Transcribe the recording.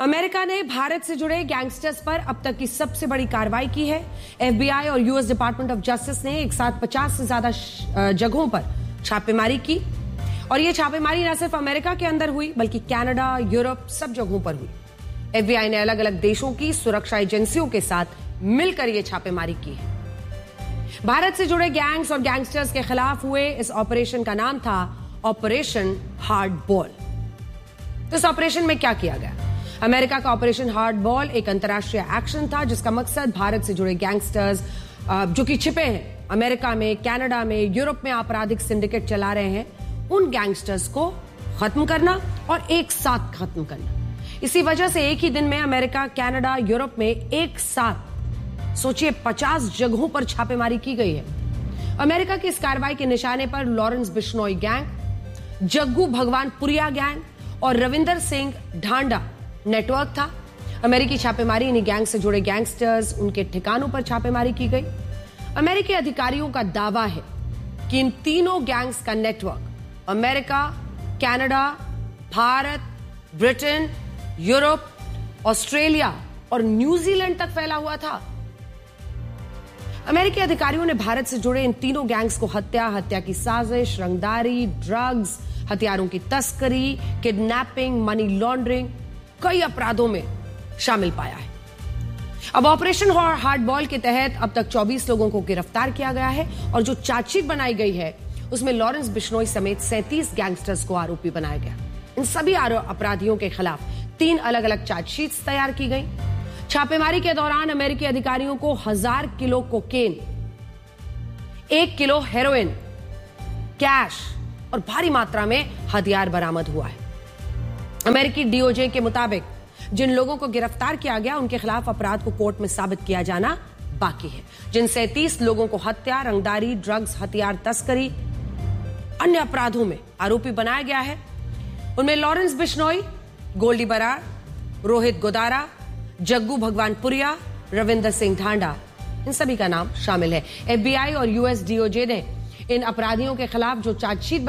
America ने भारत से जुड़े गैंगस्टर्स पर अब तक की सबसे बड़ी कार्रवाई की है। एफबीआई और यूएस डिपार्टमेंट ऑफ जस्टिस ने एक साथ 50 से ज्यादा जगहों पर छापेमारी की और यह छापेमारी न सिर्फ अमेरिका के अंदर हुई बल्कि कनाडा, यूरोप, सब जगहों पर हुई। एफबीआई ने अलग अलग देशों की सुरक्षा एजेंसियों के साथ मिलकर यह छापेमारी की है। भारत से जुड़े गैंग्स और गैंगस्टर्स के खिलाफ हुए इस ऑपरेशन का नाम था ऑपरेशन हार्ड बॉल। तो इस ऑपरेशन में क्या किया गया? अमेरिका का ऑपरेशन हार्ड बॉल एक अंतर्राष्ट्रीय एक्शन था जिसका मकसद भारत से जुड़े गैंगस्टर्स जो कि छिपे हैं अमेरिका में, कनाडा में, यूरोप में आपराधिक सिंडिकेट चला रहे हैं, उन गैंगस्टर्स को खत्म करना और एक साथ खत्म करना। इसी वजह से एक ही दिन में अमेरिका, कनाडा, यूरोप में एक साथ सोचिए 50 जगहों पर छापेमारी की गई है। अमेरिका की इस कार्रवाई के निशाने पर Lawrence Bishnoi gang, Jaggu Bhagwanpuria gang और रविंदर सिंह ढांडा नेटवर्क था। अमेरिकी छापेमारी इन्हीं गैंग से जुड़े गैंगस्टर्स, उनके ठिकानों पर छापेमारी की गई। अमेरिकी अधिकारियों का दावा है कि इन तीनों गैंग्स का network America, Canada, Bharat, Britain, Europe, Australia और न्यूजीलैंड तक फैला हुआ था। अमेरिकी अधिकारियों ने भारत से जुड़े इन तीनों गैंग्स को हत्या की साजिश, रंगदारी, ड्रग्स, हथियारों की तस्करी, किडनैपिंग, मनी लॉन्ड्रिंग, कई अपराधों में शामिल पाया है। अब ऑपरेशन हार्ड बॉल के तहत अब तक 24 लोगों को गिरफ्तार किया गया है और जो चार्जशीट बनाई गई है उसमें लॉरेंस बिश्नोई समेत 37 गैंगस्टर्स को आरोपी बनाया गया। इन सभी अपराधियों के खिलाफ 3 अलग अलग चार्जशीट्स तैयार की गई। छापेमारी के दौरान अमेरिकी अधिकारियों को 1000 kilo cocaine, 1 kilo heroin, cash और भारी मात्रा में हथियार बरामद हुआ है। अमेरिकी डीओजे के मुताबिक जिन लोगों को गिरफ्तार किया गया उनके खिलाफ अपराध को कोर्ट में साबित किया जाना बाकी है। जिन 37 लोगों को हत्या, रंगदारी, ड्रग्स, हथियार तस्करी, अन्य अपराधों में आरोपी बनाया गया है उनमें लॉरेंस बिश्नोई, गोल्डी बरार, रोहित गोदारा, जग्गू भगवानपुरिया, रविंदर सिंह ढांडा, इन सभी का नाम शामिल है। एफबीआई और यूएस डीओजे ने इन अपराधियों के खिलाफ जो चार्जशीट